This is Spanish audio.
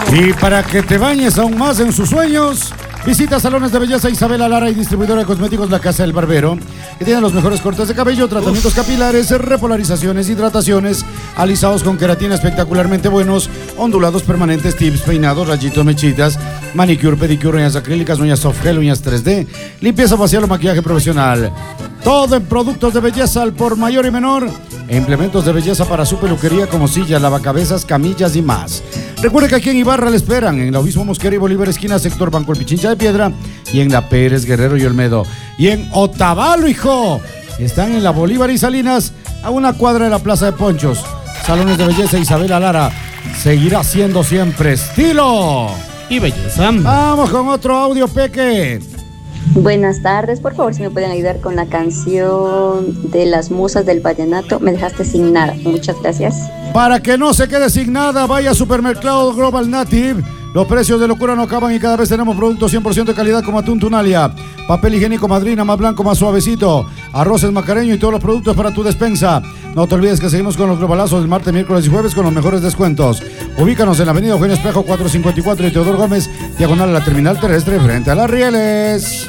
Y para que te bañes aún más en sus sueños, visita Salones de Belleza Isabela Lara y distribuidora de cosméticos La Casa del Barbero, que tiene los mejores cortes de cabello, tratamientos capilares, repolarizaciones, hidrataciones, alisados con queratina espectacularmente buenos, ondulados permanentes, tips, peinados, rayitos, mechitas, manicure, pedicure, uñas acrílicas, uñas soft gel, uñas 3D, limpieza facial o maquillaje profesional. Todo en productos de belleza al por mayor y menor, e implementos de belleza para su peluquería como sillas, lavacabezas, camillas y más. Recuerde que aquí en Ibarra le esperan, en la Obispo Mosquera y Bolívar esquina, sector Banco El Pichincha de Piedra, y en la Pérez, Guerrero y Olmedo. Y en Otavalo, hijo, están en la Bolívar y Salinas, a una cuadra de la Plaza de Ponchos. Salones de Belleza Isabela Lara seguirá siendo siempre estilo y belleza. Vamos con otro audio, Peque. Buenas tardes, por favor, si me pueden ayudar con la canción de las musas del vallenato. Me dejaste sin nada, muchas gracias. Para que no se quede sin nada, vaya a Supermercado Global Native. Los precios de locura no acaban y cada vez tenemos productos 100% de calidad como atún Tunalia, papel higiénico Madrina, más blanco, más suavecito, arroces macareño y todos los productos para tu despensa. No te olvides que seguimos con los globalazos del martes, miércoles y jueves con los mejores descuentos. Ubícanos en la avenida Eugenio Espejo 454 y Teodoro Gómez, diagonal a la terminal terrestre frente a Las Rieles.